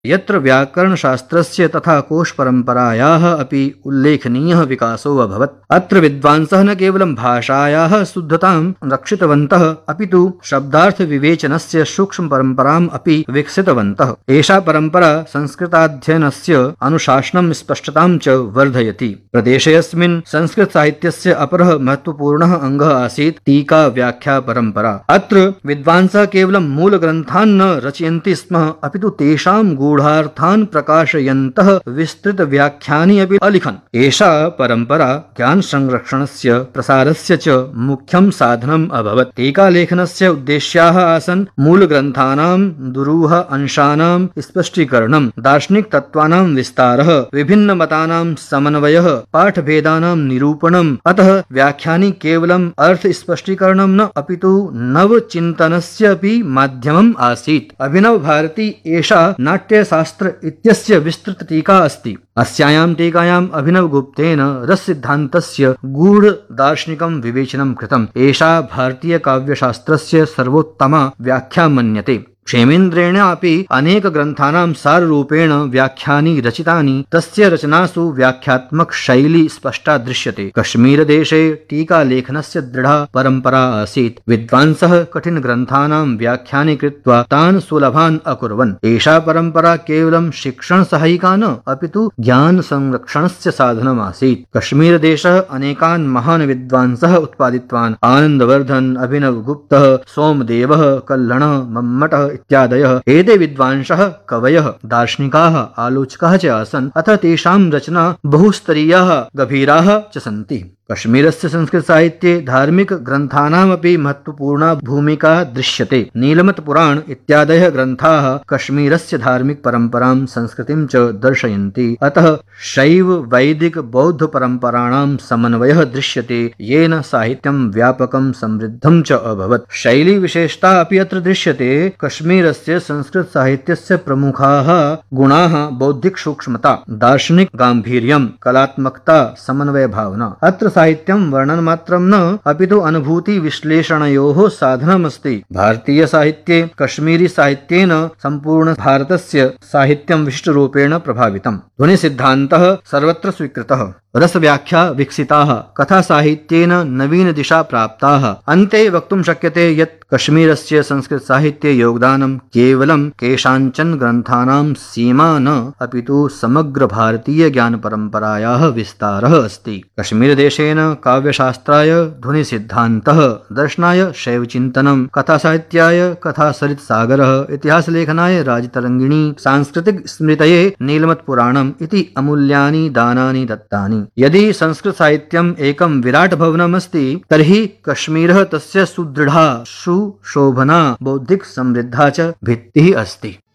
यत्र व्याकरणशास्त्रस्य तथा कोशपरम्परायाः अपि उल्लेखनीयः विकासो अभवत्। अत्र विद्वांसः न केवलं भाषायाः शुद्धतां रक्षितवन्तः अपितु शब्दार्थविवेचनस्य सूक्ष्मपरम्पराम् अपि विकसितवन्तः। एषा परम्परा संस्कृताध्ययनस्य अनुशासनं स्पष्टतां च वर्धयति। प्रदेशेऽस्मिन् संस्कृतसाहित्यस्य अपरः महत्त्वपूर्णः अङ्गः आसीत् टीका व्याख्या परम्परा। अत्र विद्वांसः केवलं मूलग्रन्थान् न रचयन्ति स्म अपितु तेषां गूढार्थान् प्रकाशयन्तः विस्तृतव्याख्यानि अपि अलिखन्। एषा परम्परा ज्ञानसंरक्षणस्य प्रसारस्य च मुख्यं साधनम् अभवत्। टीकालेखनस्य उद्देश्याः आसन् मूलग्रन्थानां दुरूह अंशानां स्पष्टीकरणं, दार्शनिकतत्त्वानां विस्तारः, विभिन्नमतानां समन्वयः, पाठभेदानां निरूपणम्। अतः व्याख्यानि केवलम् अर्थस्पष्टीकरणं न अपितु नवचिन्तनस्य अपि माध्यमम् आसीत्। अभिनवभारती एषा नाट्यशास्त्र इत्यस्य विस्तृतटीका अस्ति। अस्यां टीकायाम् अभिनवगुप्तेन रससिद्धान्तस्य गूढदार्शनिकं विवेचनं कृतम्। एषा भारतीयकाव्यशास्त्रस्य सर्वोत्तमा व्याख्या मन्यते। क्षेमेन्द्रेण अपि अनेक ग्रन्थानां साररूपेण व्याख्यानि रचितानि। तस्य रचनासु व्याख्यात्मक शैली स्पष्टा दृश्यते। कश्मीरदेशे टीकालेखनस्य दृढा परम्परा आसीत्। विद्वांसः कठिनग्रन्थानां व्याख्यानि कृत्वा तान् सुलभान् अकुर्वन्। एषा परम्परा केवलं शिक्षणसहायिका न अपितु ज्ञानसंरक्षणस्य साधनमासीत्। कश्मीरदेशः अनेकान् महान् विद्वांसः उत्पादितवान्। आनन्दवर्धन, अभिनवगुप्तः, सोमदेवः, कल्हणः, मम्मटः इत्यादयः। एते विद्वांसः कवयः, दार्शनिकाः, आलोचकाः च आसन्। अतः तेषां रचना बहुस्तरीयाः, गभीराः च सन्ति। कश्मीरस्य संस्कृतसाहित्ये धार्मिकग्रन्थानामपि महत्त्वपूर्णा भूमिका दृश्यते। नीलमतपुराण इत्यादयः ग्रन्थाः कश्मीरस्य धार्मिकपरम्परां, संस्कृतिं च दर्शयन्ति। अतः शैव वैदिक बौद्ध परम्पराणां समन्वयः दृश्यते, येन साहित्यं व्यापकं समृद्धं च अभवत्। शैली विशेषता अपि अत्र दृश्यते। कश्मीरस्य संस्कृतसाहित्यस्य प्रमुखाः गुणाः बौद्धिक सूक्ष्मता, दार्शनिक गाम्भीर्यं, कलात्मकता, समन्वयभावना। अत्र साहित्यं वर्णनमात्रं न अपितु अनुभूति विश्लेषणयोः साधनमस्ति। भारतीय साहित्ये कश्मीरी साहित्येन सम्पूर्ण भारतस्य साहित्यं विशिष्टरूपेण प्रभावितम्। ध्वनिसिद्धान्तः सर्वत्र स्वीकृतः। रसव्याख्या विकसिताः। कथासाहित्येन नवीन दिशा प्राप्ताः। अन्ते वक्तुं शक्यते यत् कश्मीरस्य संस्कृतसाहित्ये योगदानं केवलं केषाञ्चन ग्रन्थानां सीमा न अपितु समग्र भारतीय ज्ञानपरम्परायाः विस्तारः अस्ति। कश्मीरदेशेन काव्यशास्त्राय ध्वनिसिद्धान्तः, दर्शनाय शैवचिन्तनं, कथासाहित्याय कथासरित्सागरः, इतिहासलेखनाय राजतरङ्गिणी, सांस्कृतिक स्मृतये नीलमतपुराणम् इति अमूल्यानि दानानि दत्तानि। यदि संस्कृतसाहित्यम् एकं विराट भवनमस्ति तर्हि कश्मीरः तस्य सुदृढा, सुशोभना, बौद्धिक समृद्धा च भित्तिः अस्ति।